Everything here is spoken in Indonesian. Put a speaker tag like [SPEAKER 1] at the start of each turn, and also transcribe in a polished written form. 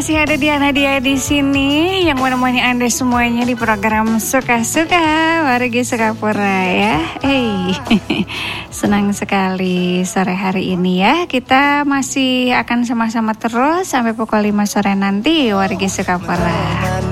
[SPEAKER 1] masih ada Diana Dia di sini yang menemani Anda semuanya di program Suka-Suka wargi Sukapura ya. Senang sekali sore hari ini ya. Kita masih akan sama-sama terus sampai pukul 5 sore nanti wargi Sukapura.